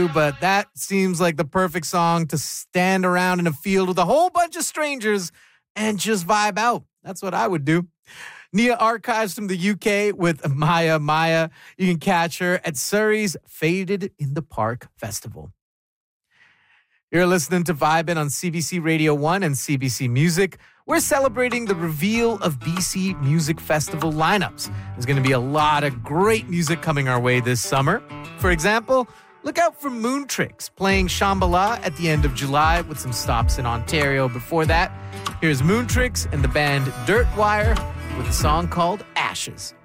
But that seems like the perfect song to stand around in a field with a whole bunch of strangers and just vibe out. That's what I would do. Nia archives from the UK with Maya Maya. You can catch her at Surrey's Faded in the Park Festival. You're listening to Vibin' on CBC Radio 1 and CBC Music. We're celebrating the reveal of BC Music Festival lineups. There's going to be a lot of great music coming our way this summer. For example, look out for Moontrix playing Shambhala at the end of July with some stops in Ontario before that. Here's Moontrix and the band Dirtwire with a song called Ashes.